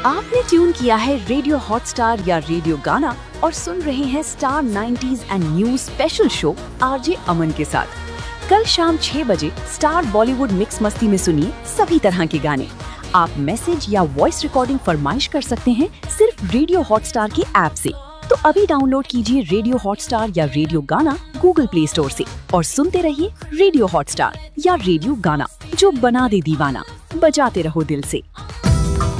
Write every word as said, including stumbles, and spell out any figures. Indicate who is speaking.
Speaker 1: आपने ट्यून किया है रेडियो हॉटस्टार या रेडियो गाना और सुन रहे हैं star nineties and news special show RJ अमन के साथ। कल शाम छह बजे स्टार बॉलीवुड मिक्स मस्ती में सुनिए सभी तरह के गाने। आप मैसेज या वॉइस रिकॉर्डिंग फरमाइश कर सकते हैं सिर्फ रेडियो हॉटस्टार के ऐप से। तो अभी डाउनलोड कीजिए रेडियो हॉटस्टार या रेडियो गाना गूगल प्ले स्टोर से और सुनते रहिए रेडियो हॉटस्टार या रेडियो गाना, जो बना दे दीवाना, बजाते रहो दिल से।